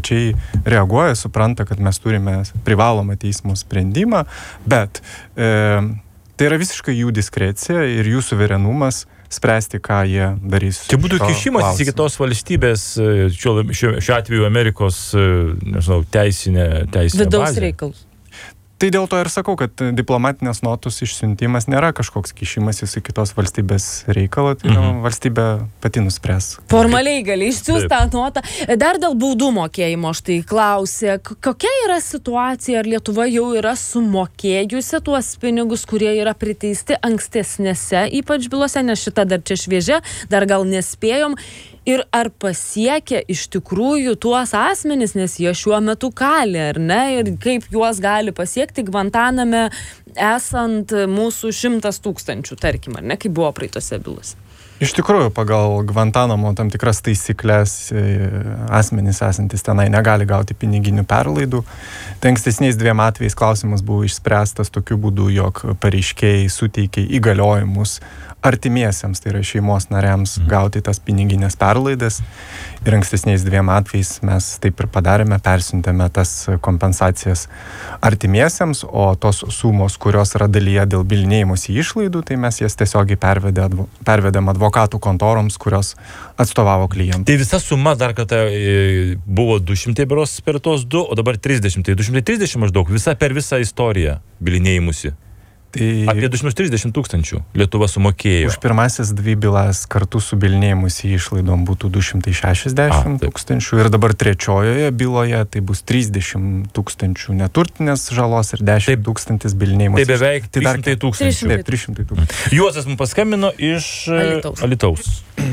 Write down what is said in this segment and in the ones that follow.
adekvačiai reaguoja, supranta, kad mes turime privalomą teismo sprendimą, bet tai yra visiškai jų diskrecija ir jų suverenumas spręsti, ką jie darys. Čia būtų kišimas į kitos valstybės, šiuo atveju Amerikos, nežinau, teisinė vidaus bazė. reikalus. Tai dėl to ir sakau, kad diplomatinės notos išsiuntimas nėra kažkoks kišimasis į kitos valstybės reikalą, tai valstybė pati nuspręs. Formaliai gali išsiųsti tą notą. Dar dėl baudų mokėjimo štai klausė, kokia yra situacija, ar Lietuva jau yra sumokėjusi tuos pinigus, kurie yra priteisti ankstesnėse, ypač bylose, nes šita dar čia šviežia, dar gal nespėjom. Ir ar pasiekia iš tikrųjų tuos asmenis, nes jie šiuo metu kali, ar ne? Ir kaip juos gali pasiekti Gvantaname esant mūsų 100 000, tarkim, ar ne? Kaip buvo praeitose bylose. Iš tikrųjų, pagal Gvantanamo tam tikras taisyklės asmenys esantis tenai negali gauti piniginių perlaidų. Tai ankstesniais 2 atvejais klausimas buvo išspręstas tokiu būdu, jog pareiškėjai suteikė įgaliojimus artimiesiems, tai yra šeimos nariams, gauti tas piniginės perlaidas. Ir ankstesniais 2 atvejais mes taip ir padarėme, persiuntėme tas kompensacijas artimiesiems, o tos sumos, kurios yra dalyje dėl bylinėjimosi išlaidų, tai mes jas tiesiogiai pervedėm advokatų kontoroms, kurios atstovavo klientų. Tai visa suma dar kartą buvo 200 beros per tos 2, o dabar 30. Tai 230 maždaug, per visą istoriją bylinėjimusi. Tai apie 230 000 Lietuva sumokėjo. Už pirmasis 2 bylas kartu su bylinėjimusi išlaidom būtų 260 000 ir dabar 3 byloje tai bus 30 000 neturtinės žalos ir 10 000 bylinėjimusi. Tai beveik 300 000. Taip, 300 000. Juozas mums paskambino iš Alytaus.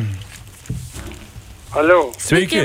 Alio. Sveiki.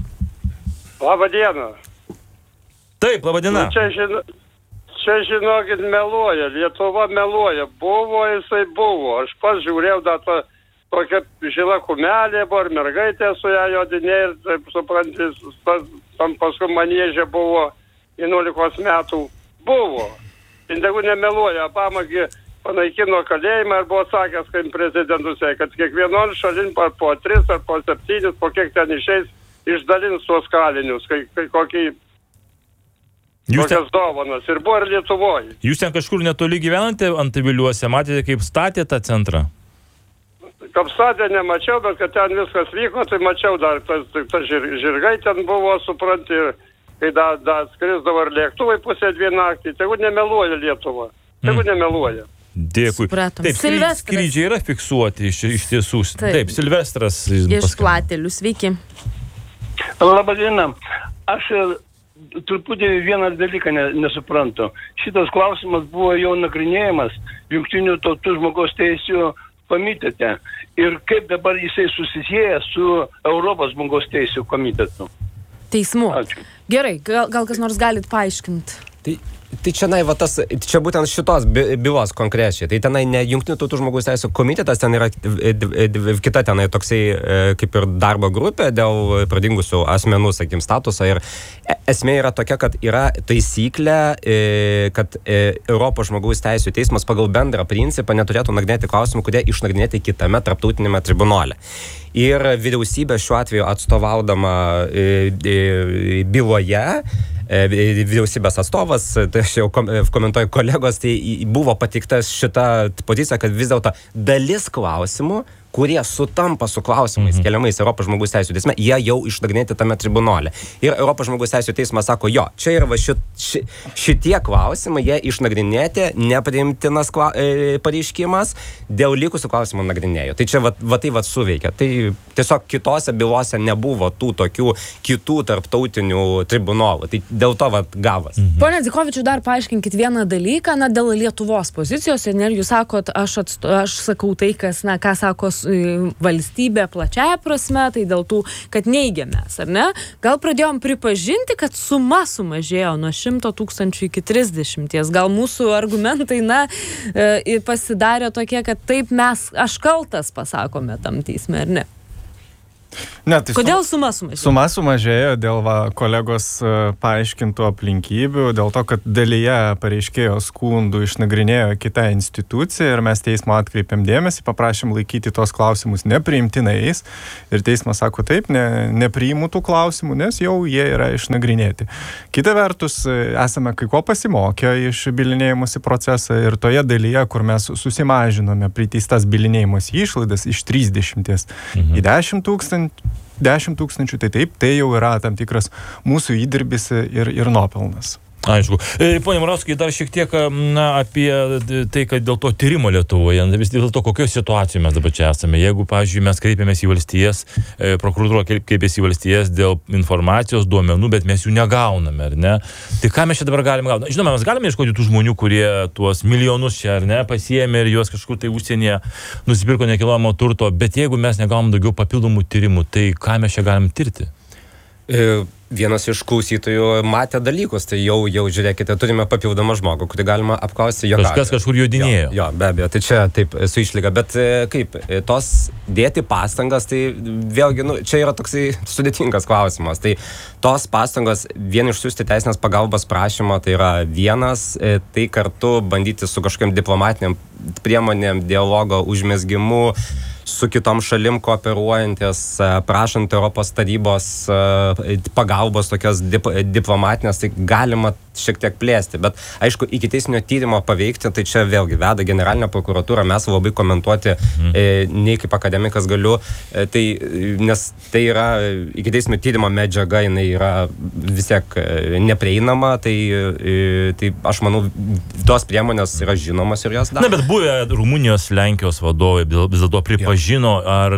Labą dieną. Taip, labą dieną. Čia žinokit, meluoja, Lietuva meluoja. Buvo, jisai buvo. Aš pats žiūrėjau, tokia žila kumelė buvo, ir mergaitė su ją jodinė, ir taip suprantis, tam paskui manėžė buvo 11 metų. Buvo. Indegu nemeluoja, Obamagi panaikino kalėjimą ir buvo sakęs, kaip prezidentus, kad kiekvienon šalin po 3 ar po 7, po kiek ten išeis, išdalins tuos kalinius, kokį kokias dovanas. Ir buvo ir Lietuvoje. Jūs ten kažkur netoli gyvenate Antaviliuose, matėte, kaip statė tą centrą? Kaip statė nemačiau, bet kad ten viskas vyko, tai mačiau dar, tas žirgai ten buvo, supranti, kai dar skrisdavo ir lėktuvai pusę 2 naktį. Tegu nemeluoja Lietuva. Tegu nemeluoja. Dėkui. Supratom. Taip, skrydžiai yra fiksuoti iš tiesų. Taip, Silvestras. Iš Platelių, sveiki. Labą dieną. Aš truputį vieną dalyką nesuprantu. Šitas klausimas buvo jau nagrinėjimas Jungtinių tautų žmogaus teisių komitete. Ir kaip dabar jisai susisieja su Europos žmogaus teisių komitetu? Teismu. Ačiū. Gerai, gal kas nors galit paaiškinti? Tai čia būtent šitos bylos konkrečiai. Tai tenai ne Jungtinių tautų žmogaus teisių komitetas, ten yra kita tenai toksai kaip ir darbo grupė dėl pradingusių asmenų, sakykim, statuso. Ir esmė yra tokia, kad yra taisyklė, kad Europos žmogaus teisių teismas pagal bendrą principą neturėtų nagrinėti klausimų, kurie išnagrinėti kitame tarptautinėme tribunole. Ir vyriausybė šiuo atveju atstovaudama byloje, vyriausybės atstovas, tai aš jau komentuoju kolegos, tai buvo pateiktas šita pozicija, kad vis dėlto dalis klausimų, kurie sutampa su klausimais keliamais Europos žmogaus teisių teisme, jie jau išnagrinėti tame tribunole. Ir Europos žmogaus teisių teismas sako, jo, čia yra šitie klausimai, jie išnagrinėti, nepriimtinas pareiškimas, dėl likusių klausimų nagrinėjo. Tai čia tai suveikia. Tai tiesiog kitose bylose nebuvo tų tokių kitų tarptautinių tribunolų. Tai dėl to gavas. Pone Dzikovičiu, dar paaiškinkit vieną dalyką, dėl Lietuvos pozicijos. Ir jūs sakot, aš sakau tai, ką sako valstybė plačiaja prasme, tai dėl tų, kad neigiamės, ar ne? Gal pradėjom pripažinti, kad suma sumažėjo nuo 100 000 iki 30. Gal mūsų argumentai, pasidarė tokie, kad taip aš kaltas pasakome tam teisme, ar ne? Ne, tai Kodėl suma sumažėjo? Suma sumažėjo dėl kolegos paaiškintų aplinkybių, dėl to, kad dalyje pareiškėjo skundų išnagrinėjo kita institucija ir mes teismo atkreipėm dėmesį, paprašėm laikyti tos klausimus nepriimtinais ir teismas sako taip, nepriimu tų klausimų, nes jau jie yra išnagrinėti. Kita vertus, esame kai ko pasimokę iš bylinėjimosi procesą ir toje dalyje, kur mes susimažinome priteistas bylinėjimosi išlaidas iš 30 į 10 000, tai taip, tai jau yra tam tikras mūsų įdirbis ir nuopelnas. Aišku. Pone Morauskai, dar šiek tiek apie tai, kad dėl to tyrimo Lietuvoje, vis dėlto kokios situacijos mes dabar čia esame. Jeigu, pavyzdžiui, mes kreipiamės į valstijas, prokuratūra kreipiasi į valstijas dėl informacijos, duomenų, bet mes jų negauname, ar ne? Tai ką mes čia dabar galime gauti? Žinoma, mes galime ieškoti tų žmonių, kurie tuos milijonus čia, ar ne, pasiėmė ir juos kažkur tai užsienyje nusipirko nekilnojamo turto, bet jeigu mes negaunam daugiau papildomų tyrimų, tai ką mes čia galim tirti? Vienas iš klausytojų matė dalykus, tai jau žiūrėkite, turime papildomą žmogų, kurį galima apklausti jo. Kažkas kažkur jodinėjo. Jo, be abejo, tai čia taip su išlyga, bet kaip, tos dėti pastangas, tai vėlgi, čia yra toksai sudėtingas klausimas. Tai tos pastangos, vien išsiųsti teisinės pagalbos prašymą, tai yra vienas, tai kartu bandyti su kažkokiam diplomatiniam priemonėm, dialogo užmezgimu, su kitom šalim kooperuojantis, prašant Europos tarybos pagalbos tokios diplomatinės, tai galima šiek tiek plėsti. Bet, aišku, iki teisinio tyrimo paveikti, tai čia vėlgi veda generalinė prokuratūra, mes labai komentuoti nei kaip akademikas galiu, nes tai yra iki teisinio tyrimo medžiaga, jinai yra vis tiek neprieinama, tai aš manau, tos priemonės yra žinomos ir jos daro. Na, bet buvę Rumunijos, Lenkijos vadovai vis dėlto pripažino, ar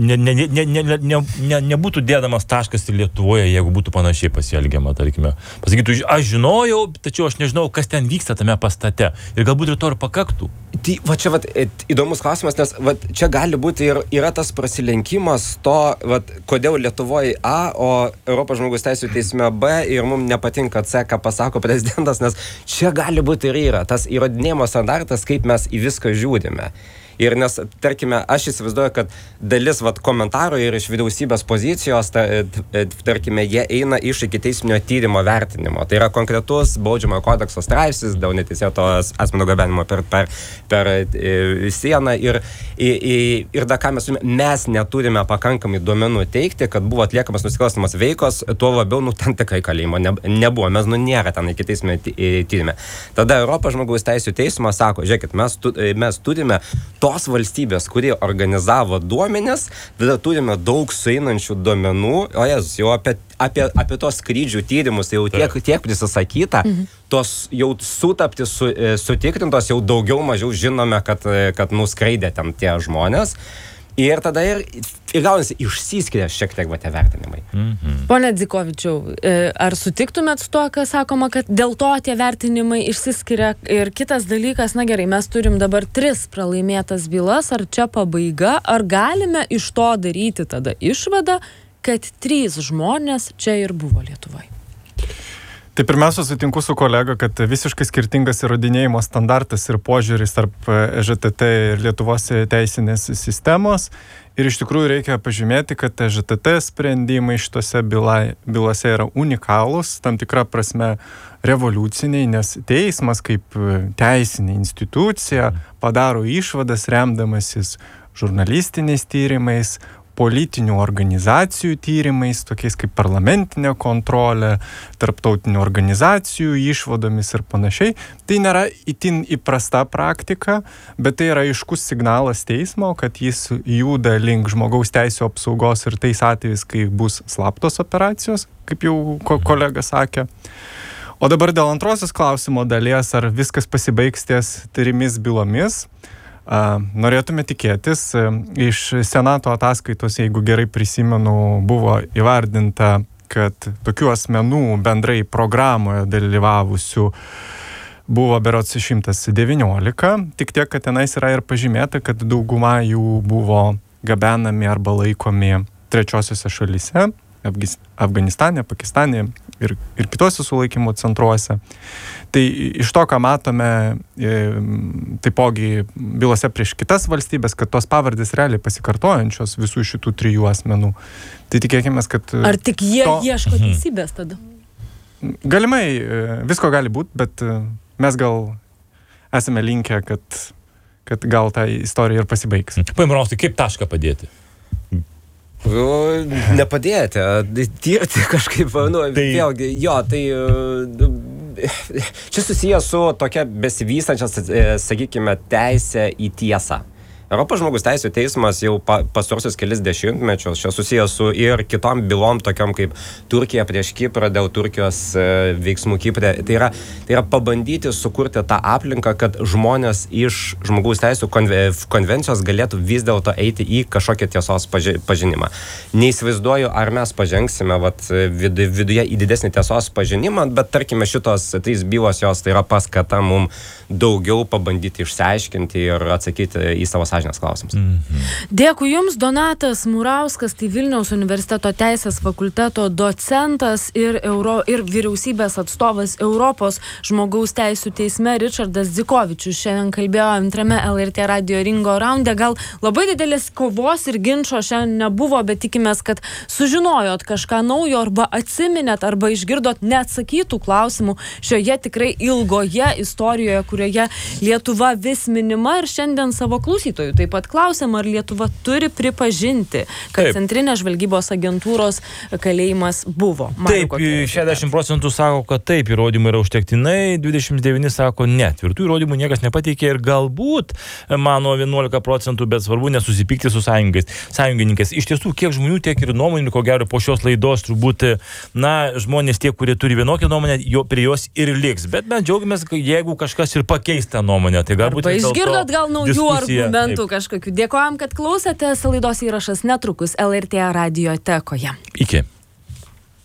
nebūtų dėdamas taškas ir Lietuvoje, jeigu būtų panašiai pasielgiama, tarkime. Pasakytų, aš žinojau, tačiau aš nežinau, kas ten vyksta tame pastate. Ir galbūt ir to ir pakaktų. Tai įdomus klausimas, nes čia gali būti ir yra tas prasilenkimas to, kodėl Lietuvoje A, o Europos žmogaus teisių teisme B ir mums nepatinka C, ką pasako prezidentas, nes čia gali būti ir yra tas įrodinėjimo standartas, kaip mes į viską žiūrime. Ir nes, tarkime, aš įsivaizduoju, kad dalis komentarų ir iš vyriausybės pozicijos, tarkime, jie eina iš ikiteisminio tyrimo vertinimo. Tai yra konkretus baudžiamojo kodekso straipsnis dėl neteisėto asmenų gabenimo per sieną. Ir da, ką mes neturime pakankamai duomenų teikti, kad buvo atliekamas nusikalstamas veikos, tuo labiau, ten tikrai kalėjimo nebuvo. Mes, nėra ten ikiteisminio tyrime. Tada Europos žmogaus teisių teismas sako, žiūrėkit, mes turime tos valstybės, kurie organizavo duomenis, tada turime daug sueinančių duomenų, o Jėzus, jau apie tos skrydžių tyrimus jau tiek prisisakyta, tos jau sutapti sutikrintos, jau daugiau mažiau žinome, kad nuskraidė ten tie žmonės. Ir tada ir gaunasi išsiskiria šiek tiek tie vertinimai. Pone Dzikovičiau, ar sutiktumėt su to, kas sakoma, kad dėl to tie vertinimai išsiskiria? Ir kitas dalykas, na gerai, mes turim dabar 3 pralaimėtas bylas, ar čia pabaiga, ar galime iš to daryti tada išvadą, kad 3 žmonės čia ir buvo Lietuvoje? Tai pirmiausia, sutinku su kolega, kad visiškai skirtingas įrodinėjimo standartas ir požiūris tarp ŽTT ir Lietuvos teisinės sistemos. Ir iš tikrųjų reikia pažymėti, kad ŽTT sprendimai šitose bylose yra unikalūs, tam tikra prasme revoliuciniai, nes teismas kaip teisinė institucija padaro išvadas remdamasis žurnalistiniais tyrimais, politinių organizacijų tyrimais, tokiais kaip parlamentinė kontrolė, tarptautinių organizacijų išvadomis ir panašiai. Tai nėra itin įprasta praktika, bet tai yra aiškus signalas teismo, kad jis juda link žmogaus teisių apsaugos ir tais atvejais, kai bus slaptos operacijos, kaip jau kolega sakė. O dabar dėl antrosios klausimo dalies, ar viskas pasibaigs ties 3 bylomis. Norėtume tikėtis, iš Senato ataskaitos, jeigu gerai prisimenu, buvo įvardinta, kad tokių asmenų bendrai programoje dalyvavusių buvo berods 119, tik tiek, kad tenais yra ir pažymėta, kad dauguma jų buvo gabenami arba laikomi trečiosiose šalyse, Afganistane, Pakistane ir kitose sulaikymo centruose. Tai iš to, ką matome, taipogi bylose prieš kitas valstybės, kad tos pavardės realiai pasikartojančios visų šitų 3 asmenų. Tai tikėkime, kad... Ar tik jie ieško teisybės tada? Galimai, visko gali būti, bet mes gal esame linkę, kad gal ta istorija ir pasibaigs. Paimraustai, kaip tašką padėti? Nepadėti, tirti kažkaip, vėlgi, jo, tai čia susijęs su tokia besivystančia, sakykime, teisė į tiesą. Europos žmogaus teisių teismas jau pastaruosius kelis dešimtmečius čia susijęs su ir kitom bylom, tokiom kaip Turkija prieš Kiprą dėl Turkijos veiksmų Kiprė. Tai yra pabandyti sukurti tą aplinką, kad žmonės iš žmogaus teisių konvencijos galėtų vis dėlto eiti į kažkokią tiesos pažinimą. Neįsivaizduoju, ar mes pažengsime viduje į didesnį tiesos pažinimą, bet tarkime šitos 3 bylos jos tai yra paskata mums daugiau pabandyti išsiaiškinti ir atsakyti į savo sąžinės klausimus. Dėkui Jums, Donatas Murauskas, tai Vilniaus universiteto teisės fakulteto docentas ir vyriausybės atstovas Europos žmogaus teisių teisme Ričardas Dzikovičius. Šiandien kalbėjo antrame LRT radio ringo raunde. Gal labai didelės kovos ir ginčo šiandien nebuvo, bet tikimės, kad sužinojot kažką naujo arba atsiminėt arba išgirdot neatsakytų klausimų šioje tikrai ilgoje istorijoje, kurioje Lietuva vis minima, ir šiandien savo klausytojų taip pat klausėm, ar Lietuva turi pripažinti, kad Centrinės žvalgybos agentūros kalėjimas buvo. Taip, 60% sako, kad taip, įrodymai yra užtektinai, 29% sako ne, tvirtų įrodymų niekas nepateikė ir galbūt mano 11%, bet svarbu nesusipykti su sąjungininkais. Iš tiesų, kiek žmonių, tiek ir nuomonių, ko gero po šios laidos turbūt, žmonės tie, kurie turi vienokią nuomonę, prie jos ir liks. Bet mes džiaugiamės, jeigu kažkas ir pakeis tą nuomonę. Tai galbūt išgirdot gal naujų argumentų kažkokių. Dėkojam, kad klausėtės. Laidos įrašas netrukus LRT radiotekoje. Iki.